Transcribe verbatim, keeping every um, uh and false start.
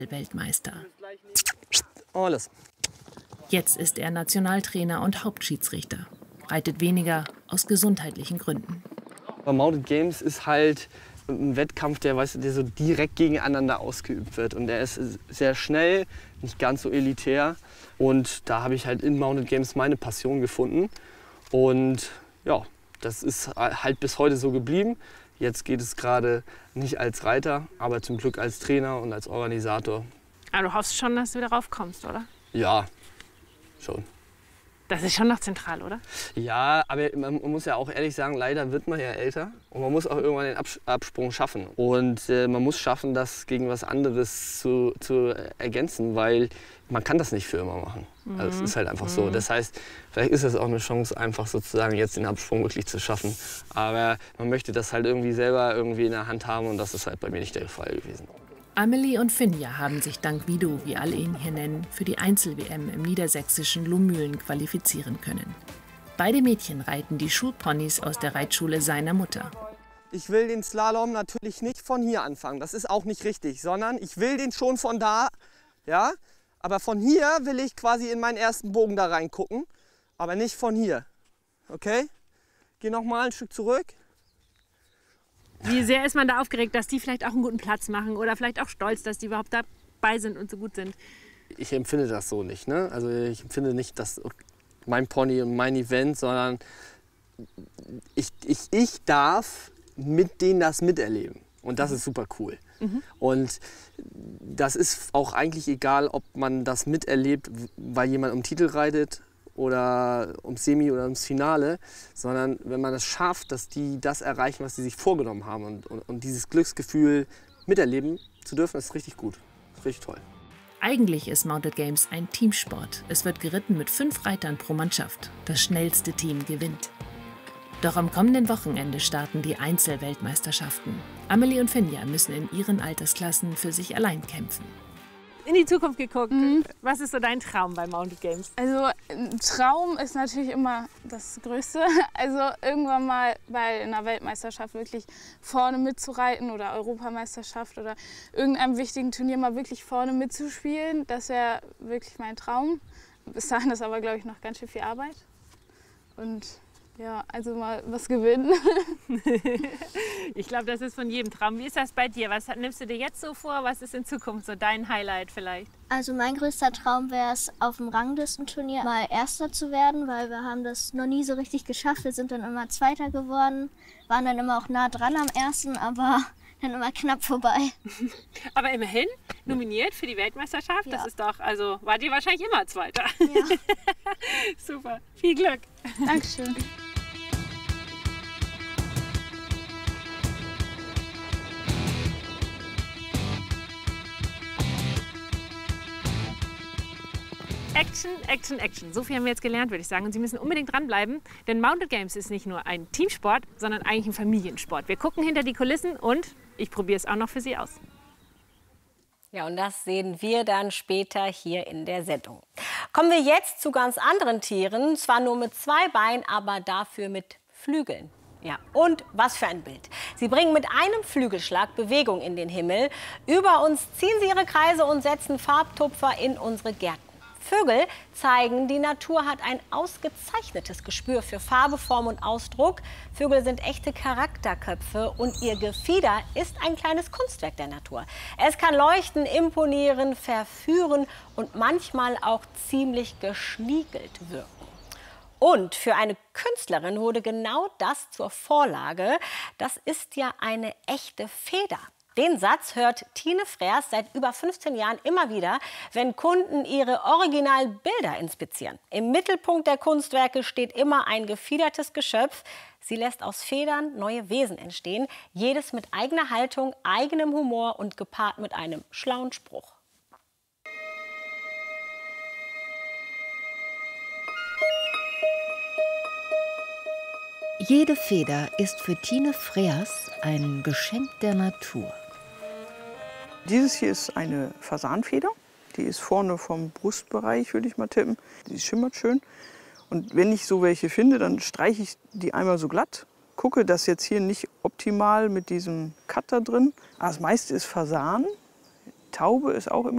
Weltmeister. Alles. Jetzt ist er Nationaltrainer und Hauptschiedsrichter. Reitet weniger aus gesundheitlichen Gründen. Bei Mounted Games ist halt ein Wettkampf, der, weißt du, der so direkt gegeneinander ausgeübt wird. Und der ist sehr schnell, nicht ganz so elitär. Und da habe ich halt in Mounted Games meine Passion gefunden. Und ja, das ist halt bis heute so geblieben. Jetzt geht es gerade nicht als Reiter, aber zum Glück als Trainer und als Organisator. Aber du hoffst schon, dass du wieder raufkommst, oder? Ja, schon. Das ist schon noch zentral, oder? Ja, aber man muss ja auch ehrlich sagen, leider wird man ja älter. Und man muss auch irgendwann den Abs Absprung schaffen. Und äh, man muss schaffen, das gegen was anderes zu, zu ergänzen, weil man kann das nicht für immer machen. Mhm. Also es ist halt einfach mhm. so. Das heißt, vielleicht ist es auch eine Chance, einfach sozusagen jetzt den Absprung wirklich zu schaffen. Aber man möchte das halt irgendwie selber irgendwie in der Hand haben und das ist halt bei mir nicht der Fall gewesen. Amelie und Finja haben sich dank Vido, wie alle ihn hier nennen, für die Einzel-W M im niedersächsischen Lohmühlen qualifizieren können. Beide Mädchen reiten die Schulponys aus der Reitschule seiner Mutter. Ich will den Slalom natürlich nicht von hier anfangen, das ist auch nicht richtig, sondern ich will den schon von da, ja, aber von hier will ich quasi in meinen ersten Bogen da reingucken, aber nicht von hier, okay? Geh noch mal ein Stück zurück. Wie sehr ist man da aufgeregt, dass die vielleicht auch einen guten Platz machen oder vielleicht auch stolz, dass die überhaupt dabei sind und so gut sind? Ich empfinde das so nicht, ne? Also ich empfinde nicht, dass mein Pony und mein Event, sondern ich, ich, ich darf mit denen das miterleben. Und das ist super cool. Mhm. Und das ist auch eigentlich egal, ob man das miterlebt, weil jemand um Titel reitet oder ums Semi oder ums Finale, sondern wenn man es schafft, dass die das erreichen, was sie sich vorgenommen haben und, und, und dieses Glücksgefühl miterleben zu dürfen, ist richtig gut, ist richtig toll. Eigentlich ist Mounted Games ein Teamsport. Es wird geritten mit fünf Reitern pro Mannschaft. Das schnellste Team gewinnt. Doch am kommenden Wochenende starten die Einzel-Weltmeisterschaften. Amelie und Finja müssen in ihren Altersklassen für sich allein kämpfen. In die Zukunft geguckt. Mhm. Was ist so dein Traum bei Mounted Games? Also ein Traum ist natürlich immer das Größte. Also irgendwann mal bei einer Weltmeisterschaft wirklich vorne mitzureiten oder Europameisterschaft oder irgendeinem wichtigen Turnier mal wirklich vorne mitzuspielen. Das wäre wirklich mein Traum. Bis dahin ist aber, glaube ich, noch ganz schön viel Arbeit. Und ja, also mal was gewinnen. Ich glaube, das ist von jedem Traum. Wie ist das bei dir? Was nimmst du dir jetzt so vor? Was ist in Zukunft so dein Highlight vielleicht? Also mein größter Traum wäre es, auf dem Ranglistenturnier mal Erster zu werden, weil wir haben das noch nie so richtig geschafft. Wir sind dann immer Zweiter geworden, waren dann immer auch nah dran am Ersten, aber dann immer knapp vorbei. Aber immerhin nominiert für die Weltmeisterschaft. Ja. Das ist doch, also wart ihr wahrscheinlich immer Zweiter. Ja. Super, viel Glück. Dankeschön. Action, Action, Action. So viel haben wir jetzt gelernt, würde ich sagen. Und Sie müssen unbedingt dranbleiben, denn Mounted Games ist nicht nur ein Teamsport, sondern eigentlich ein Familiensport. Wir gucken hinter die Kulissen und ich probiere es auch noch für Sie aus. Ja, und das sehen wir dann später hier in der Sendung. Kommen wir jetzt zu ganz anderen Tieren, zwar nur mit zwei Beinen, aber dafür mit Flügeln. Ja, und was für ein Bild. Sie bringen mit einem Flügelschlag Bewegung in den Himmel. Über uns ziehen sie ihre Kreise und setzen Farbtupfer in unsere Gärten. Vögel zeigen, die Natur hat ein ausgezeichnetes Gespür für Farbe, Form und Ausdruck. Vögel sind echte Charakterköpfe und ihr Gefieder ist ein kleines Kunstwerk der Natur. Es kann leuchten, imponieren, verführen und manchmal auch ziemlich geschniegelt wirken. Und für eine Künstlerin wurde genau das zur Vorlage. Das ist ja eine echte Feder. Den Satz hört Tine Freers seit über fünfzehn Jahren immer wieder, wenn Kunden ihre Originalbilder inspizieren. Im Mittelpunkt der Kunstwerke steht immer ein gefiedertes Geschöpf. Sie lässt aus Federn neue Wesen entstehen, jedes mit eigener Haltung, eigenem Humor und gepaart mit einem schlauen Spruch. Jede Feder ist für Tine Freers ein Geschenk der Natur. Dieses hier ist eine Fasanfeder. Die ist vorne vom Brustbereich, würde ich mal tippen. Die schimmert schön. Und wenn ich so welche finde, dann streiche ich die einmal so glatt. Gucke, dass jetzt hier nicht optimal mit diesem Cut da drin. Aber das meiste ist Fasan. Taube ist auch immer